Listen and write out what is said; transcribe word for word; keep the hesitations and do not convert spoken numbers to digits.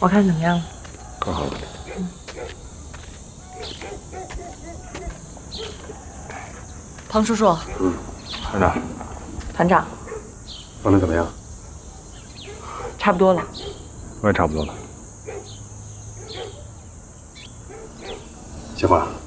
我看怎么样？ 刚好。 嗯。庞叔叔。 嗯，团长。 团长。 弄得怎么样？ 差不多了。 我也差不多了。小华。